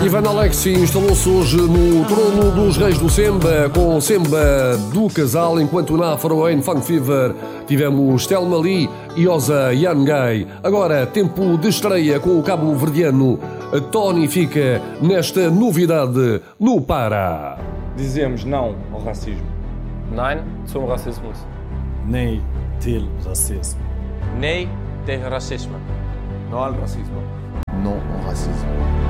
Ivan Alexi instalou-se hoje no trono dos reis do Semba, com o Semba do casal, enquanto na Afroen Funk Fever tivemos Thelma Lee e Oza Yangay. Agora, tempo de estreia com o cabo-verdiano Tony fica nesta novidade no Para. Dizemos não ao racismo. Nein zum Rassismus. Nee til racisme. Nee tegen racisme. Não ao racismo. Não ao racismo.